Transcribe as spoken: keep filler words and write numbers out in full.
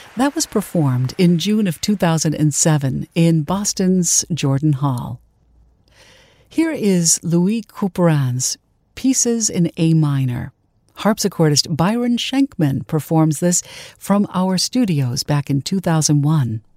That was performed in June of two thousand seven in Boston's Jordan Hall. Here is Louis Couperin's Pieces in A Minor. Harpsichordist Byron Schenkman performs this from our studios back in two thousand one.